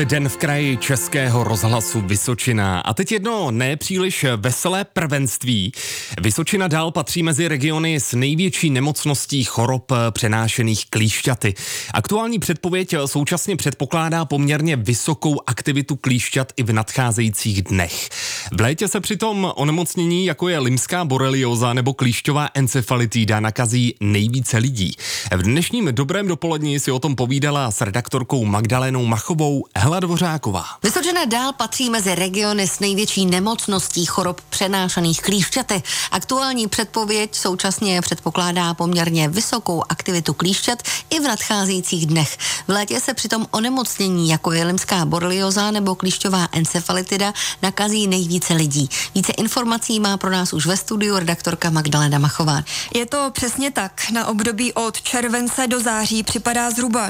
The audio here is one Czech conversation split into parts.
Den v kraji Českého rozhlasu Vysočina. A teď jedno nepříliš veselé prvenství. Vysočina dál patří mezi regiony s největší nemocností chorob přenášených klíšťaty. Aktuální předpověď současně předpokládá poměrně vysokou aktivitu klíšťat i v nadcházejících dnech. V létě se přitom onemocnění, jako je limská borelioza nebo klíšťová encefalitída, nakazí nejvíce lidí. V dnešním dobrém dopoledni si o tom povídala s redaktorkou Magdalénou Machovou Hela Dvořáková. Vysočina dál patří mezi regiony s největší nemocností chorob přenášaných klíšťaty. Aktuální předpověď současně předpokládá poměrně vysokou aktivitu klíšťat i v nadcházejících dnech. V létě se přitom onemocnění, jako je limská borelioza nebo klíšťová encefalitida, nakazí nejvíce lidí. Více informací má pro nás už ve studiu redaktorka Magdaléna Machová. Je to přesně tak. Na období od července do září připadá zhruba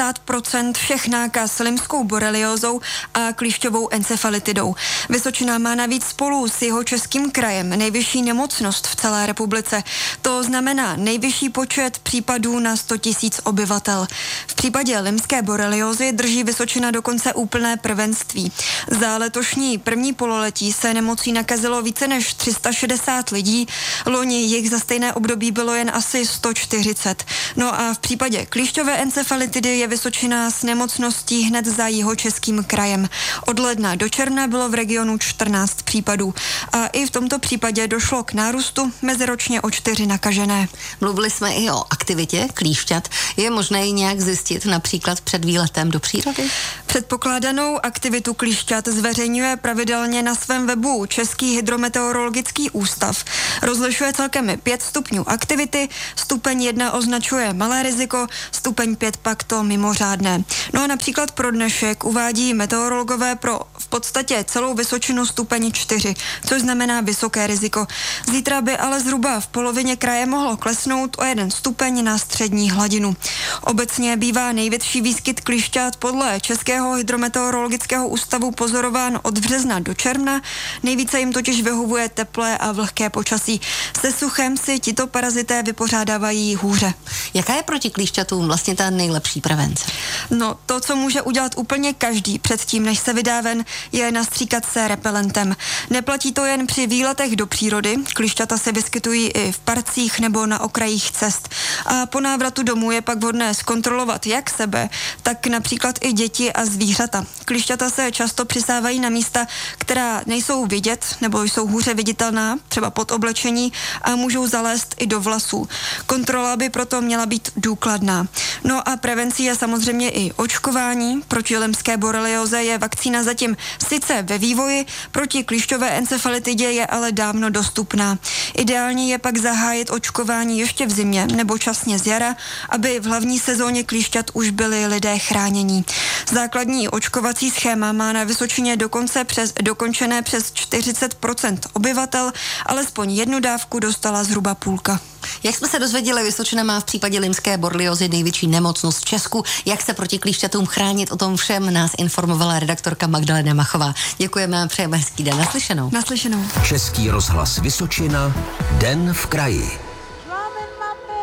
60% všech nákaz limskou boreliózou a klíšťovou encefalitidou. Vysočina má navíc spolu s Jihočeským krajem nejvyšší nemocnost v celé republice. To znamená nejvyšší počet případů na 100 000 obyvatel. V případě limské boreliózy drží Vysočina dokonce úplné prvenství. Za letošní první pololetí se nemocí nakazilo více než 360 lidí. Loni jich za stejné období bylo jen asi 140. No a v případě klíšťové encefalitidy je Vysočina s nemocností hned za Jihočeským krajem. Od ledna do června bylo v regionu 14 případů. A i v tomto případě došlo k nárůstu meziročně o 4 nakažené. Mluvili jsme i o aktivitě klíšťat. Je možné ji nějak zjistit například před výletem do přírody? Předpokládanou aktivitu klíšťat zveřejňuje pravidelně na svém webu Český hydrometeorologický ústav. Rozlišuje celkem 5 stupňů aktivity, stupeň 1 označuje malé riziko, stupeň 5 pak to mimořádné. No a například pro dnešek uvádí meteorologové pro v podstatě celou Vysočinu stupeň 4, což znamená vysoké riziko. Zítra by ale zhruba v polovině kraje mohlo klesnout o 1 stupeň na střední hladinu. Obecně bývá největší výskyt klíšťat podle Českého hydrometeorologického ústavu pozorován od března do června. Nejvíce jim totiž vyhovuje teplé a vlhké počasí. Se suchem si tito parazité vypořádávají hůře. Jaká je proti klíšťatům vlastně ta nejlepší prevence? No, to, co může udělat úplně každý předtím, než se vydá ven, je nastříkat se repelentem. Neplatí to jen při výletech do přírody, klíšťata se vyskytují i v parcích nebo na okrajích cest. A po návratu domů je pak vhodné zkontrolovat jak sebe, tak například i děti a zvířata. Klíšťata se často přisávají na místa, která nejsou vidět nebo jsou hůře viditelná, třeba pod oblečení, a můžou zalézt i do vlasů. Kontrola by proto měla být důkladná. No a prevencí je samozřejmě i očkování. Proti limské borelioze je vakcína zatím sice ve vývoji, proti klíšťové encefalitidě je ale dávno dostupná. Ideální je pak zahájit očkování ještě v zimě nebo časně z jara, aby v hlavní sezóně klíšťat už byli lidé chránění. Základní očkovací schéma má na Vysočině dokončené přes 40% obyvatel, alespoň jednu dávku dostala zhruba půlka. Jak jsme se dozvěděli, Vysočina má v případě limské boreliozy největší nemocnost v Česku. Jak se proti klíšťatům chránit, o tom všem nás informovala redaktorka Magdaléna Machová. Děkujeme a přejeme hezký den. Naslyšenou. Naslyšenou. Český rozhlas Vysočina, Den v kraji.